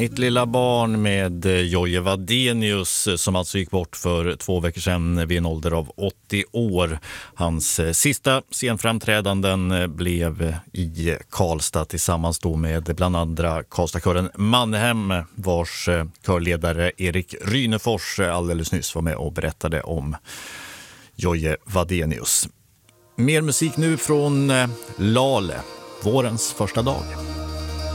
Mitt lilla barn med Jojje Wadenius som alltså gick bort för 2 veckor sedan vid en ålder av 80 år. Hans sista scenframträdanden blev i Karlstad tillsammans då med bland andra Karlstadkören Mannheim, vars körledare Erik Rynefors alldeles nyss var med och berättade om Jojje Wadenius. Mer musik nu från Lale, vårens första dag.